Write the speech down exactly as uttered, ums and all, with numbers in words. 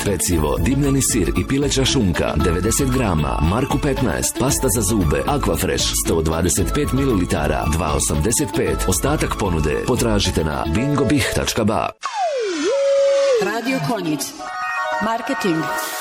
pecivo, dimljeni sir i pileća šunka devedeset grama, Marku petnaest, pasta za zube, Aquafresh sto dvadeset pet mililitara, dva osamdeset pet. Ostatak ponude potražite na bingobih tačka ba. Radio Konjic. Marketing,